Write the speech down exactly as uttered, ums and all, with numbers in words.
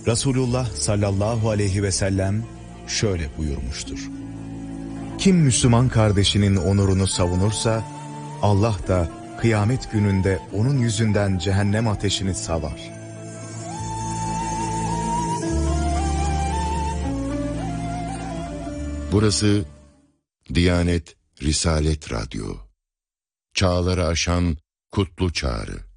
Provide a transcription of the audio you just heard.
Resulullah sallallahu aleyhi ve sellem şöyle buyurmuştur. Kim Müslüman kardeşinin onurunu savunursa, Allah da kıyamet gününde onun yüzünden cehennem ateşini savar. Burası Diyanet Risalet Radyo. Çağları aşan kutlu çağrı.